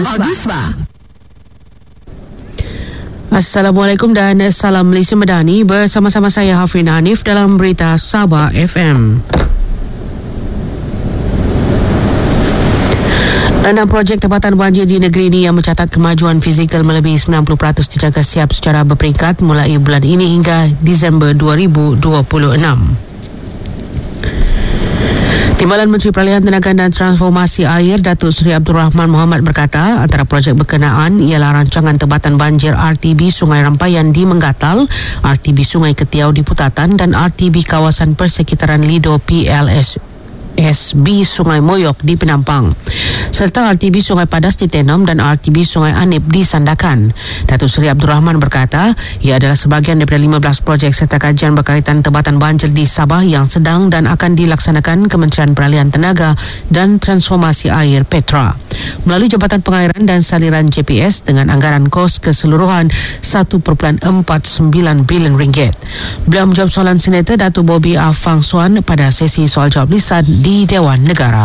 Assalamualaikum dan salam Malaysia Madani. Bersama-sama saya Hafrin Hanif dalam Berita Sabah FM. 6 projek tempatan banjir di negeri ini yang mencatat kemajuan fizikal melebihi 90% dijaga siap secara berperingkat mulai bulan ini hingga Disember 2026. Timbalan Menteri Peralihan Tenaga dan Transformasi Air Datuk Seri Abdul Rahman Mohamad berkata antara projek berkenaan ialah rancangan tempatan banjir RTB Sungai Rampayan di Menggatal, RTB Sungai Ketiau di Putatan dan RTB Kawasan Persekitaran Lido PLSB Sungai Moyok di Penampang serta RTB Sungai Padas di Tenom dan RTB Sungai Anip di Sandakan. Datuk Seri Abdul Rahman berkata ia adalah sebahagian daripada 15 projek serta kajian berkaitan tempatan banjir di Sabah yang sedang dan akan dilaksanakan Kementerian Peralihan Tenaga dan Transformasi Air Petra melalui Jabatan Pengairan dan Saliran JPS dengan anggaran kos keseluruhan 1.49 bilion ringgit. Beliau menjawab soalan Senator Datuk Bobby Afang Suan pada sesi soal jawab lisan di Dewan Negara.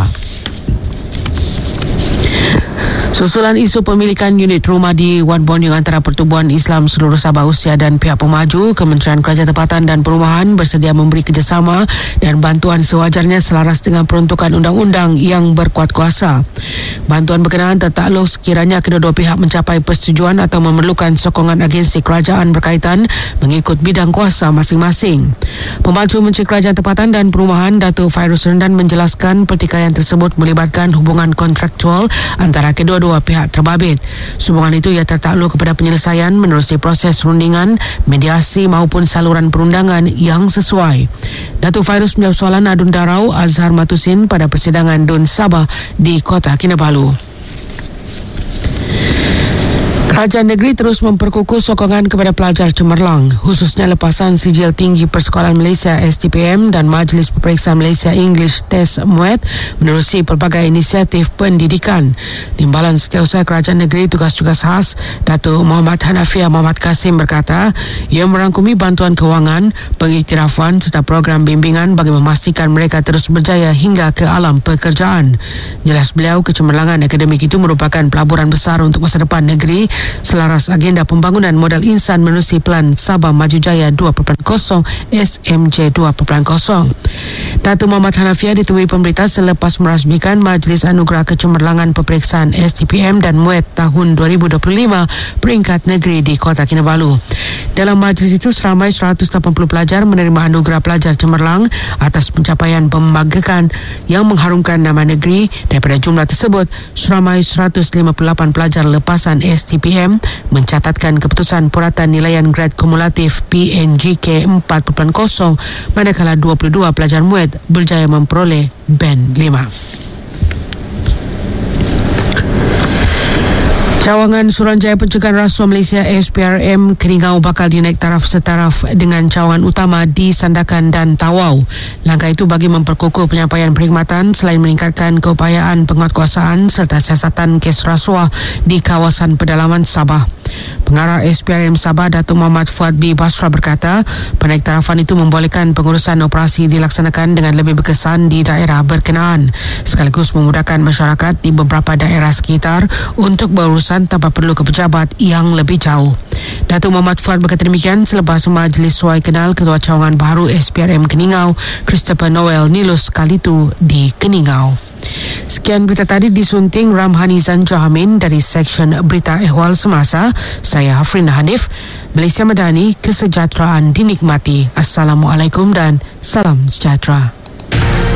Susulan isu pemilikan unit rumah di Wan Borneo antara Pertubuhan Islam Seluruh Sabah Usia dan pihak pemaju, Kementerian Kerajaan Tempatan dan Perumahan bersedia memberi kerjasama dan bantuan sewajarnya selaras dengan peruntukan undang-undang yang berkuat kuasa. Bantuan berkenaan tertakluk sekiranya kedua-dua pihak mencapai persetujuan atau memerlukan sokongan agensi kerajaan berkaitan mengikut bidang kuasa masing-masing. Pembantu Menteri Kerajaan Tempatan dan Perumahan Datuk Fairuz Rendan menjelaskan pertikaian tersebut melibatkan hubungan kontraktual antara kedua-dua pihak terbabit. Sumbangan itu ia tertakluk kepada penyelesaian menerusi proses rundingan, mediasi maupun saluran perundangan yang sesuai. Datuk Fairuz menjawab soalan Adun Darau Azhar Matusin pada persidangan DUN Sabah di Kota Kinabalu. Kerajaan negeri terus memperkukuh sokongan kepada pelajar cemerlang, khususnya lepasan sijil tinggi Persekolahan Malaysia STPM dan Majlis Peperiksaan Malaysia English Test MUET menerusi pelbagai inisiatif pendidikan. Timbalan Setiausaha Kerajaan Negeri Tugas-Tugas Khas Datuk Muhammad Hanafiah Muhammad Kasim berkata ia merangkumi bantuan kewangan, pengiktirafan serta program bimbingan bagi memastikan mereka terus berjaya hingga ke alam pekerjaan. Jelas beliau, kecemerlangan akademik itu merupakan pelaburan besar untuk masa depan negeri selaras agenda pembangunan modal insan menerusi Pelan Sabah Maju Jaya 2.0 SMJ 2.0. Datuk Muhammad Hanafiah ditemui pemberita selepas merasmikan Majlis Anugerah Kecemerlangan Peperiksaan STPM dan MUET tahun 2025 peringkat negeri di Kota Kinabalu. Dalam majlis itu seramai 180 pelajar menerima anugerah pelajar cemerlang atas pencapaian membanggakan yang mengharumkan nama negeri. Daripada jumlah tersebut, seramai 158 pelajar lepasan STPM mencatatkan keputusan puratan nilaian grad kumulatif PNGK 4.0 manakala 22 pelajar MUET berjaya memperoleh band 5. Cawangan Suruhanjaya Pencegahan Rasuah Malaysia SPRM Keningau bakal dinaik taraf setaraf dengan cawangan utama di Sandakan dan Tawau. Langkah itu bagi memperkukuh penyampaian perkhidmatan selain meningkatkan keupayaan penguatkuasaan serta siasatan kes rasuah di kawasan pedalaman Sabah. Pengarah SPRM Sabah Datuk Muhammad Fuad B. Basra berkata penaik tarafan itu membolehkan pengurusan operasi dilaksanakan dengan lebih berkesan di daerah berkenaan sekaligus memudahkan masyarakat di beberapa daerah sekitar untuk berurusan tanpa perlu ke pejabat yang lebih jauh. Datuk Muhammad Fuad berkata demikian selepas majlis suai kenal Ketua Cawangan Baharu SPRM Keningau Christopher Noel Nilus Kalitu di Keningau. Sekian berita tadi disunting Ramhani Zanjahamin dari Seksyen Berita Ehwal Semasa. Saya Hafrin Hanif. Malaysia Madani, kesejahteraan dinikmati. Assalamualaikum dan salam sejahtera.